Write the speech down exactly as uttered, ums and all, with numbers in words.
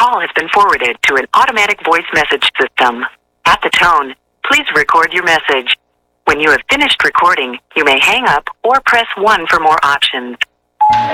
call has been forwarded to an automatic voice message system. At the tone, please record your message. When you have finished recording, you may hang up or press one for more options.